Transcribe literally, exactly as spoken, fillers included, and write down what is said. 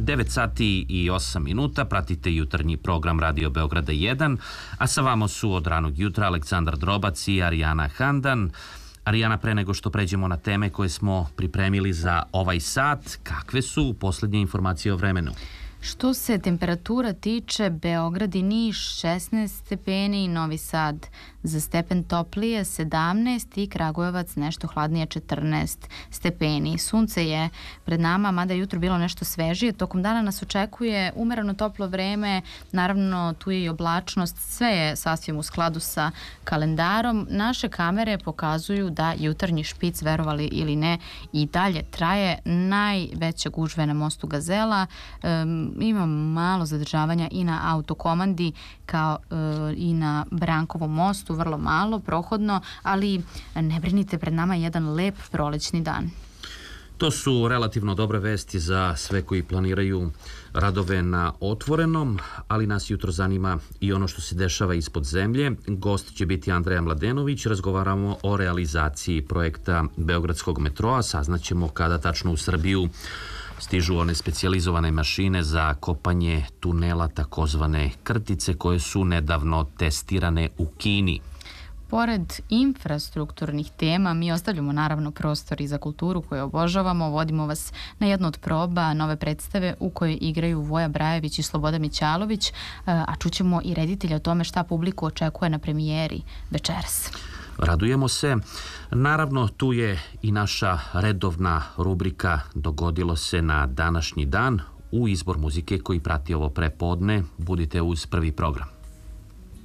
devet sati i osam minuta, pratite jutarnji program Radio Beograda jedan, a sa vama su od ranog jutra Aleksandar Drobac i Arijana Handan. Arijana, pre nego što pređemo na teme koje smo pripremili za ovaj sat, kakve su poslednje informacije o vremenu? Što se temperatura tiče, Beograd i Niš šesnaest stepeni, Novi Sad za stepen toplije sedamnaest i Kragujevac nešto hladnije četrnaest stepeni. Sunce je pred nama, mada je jutro bilo nešto svežije. Tokom dana nas očekuje umereno toplo vreme, naravno tu je i oblačnost, sve je sasvim u skladu sa kalendarom. Naše kamere pokazuju da jutarnji špic, verovali ili ne, i dalje traje. Najveće gužve na mostu Gazela, um, ima malo zadržavanja i na autokomandi kao e, i na Brankovom mostu, vrlo malo, prohodno, ali ne brinite, pred nama je jedan lep prolećni dan. To su relativno dobre vesti za sve koji planiraju radove na otvorenom, ali nas jutro zanima i ono što se dešava ispod zemlje. Gost će biti Andreja Mladenović, razgovaramo o realizaciji projekta Beogradskog metroa, saznaćemo kada tačno u Srbiju stižu one specijalizovane mašine za kopanje tunela, takozvane krtice, koje su nedavno testirane u Kini. Pored infrastrukturnih tema, mi ostavljamo naravno prostor i za kulturu koju obožavamo. Vodimo vas na jednu od proba nove predstave u kojoj igraju Voja Brajević i Sloboda Mićalović, a čućemo i reditelja o tome šta publiku očekuje na premijeri večeras. Radujemo se. Naravno, tu je i naša redovna rubrika Dogodilo se na današnji dan, u izbor muzike koji prati ovo prepodne. Budite uz prvi program.